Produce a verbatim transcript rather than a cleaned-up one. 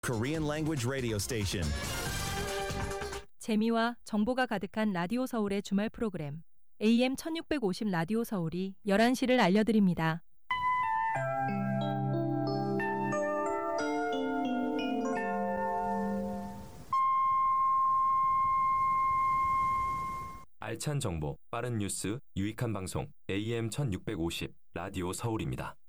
Korean language radio station. 재미와 정보가 가득한 라디오 서울의 주말 프로그램 에이엠 천육백오십 라디오 서울이 열한 시를 알려드립니다. 알찬 정보, 빠른 뉴스, 유익한 방송 에이엠 천육백오십 라디오 서울입니다.